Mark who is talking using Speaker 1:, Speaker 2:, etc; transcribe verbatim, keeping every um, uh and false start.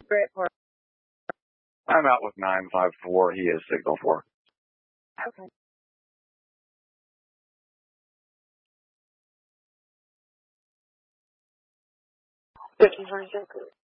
Speaker 1: Brit for?
Speaker 2: I'm out with nine five four. He is signal four.
Speaker 1: Okay. fifty-four,